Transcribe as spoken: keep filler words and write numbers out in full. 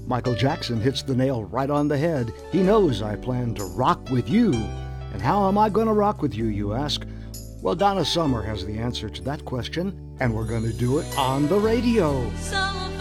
Michael Jackson hits the nail right on the head. He knows I plan to rock with you. And how am I going to rock with you, you ask? Well, Donna Summer has the answer to that question, and we're going to do it on the radio. Some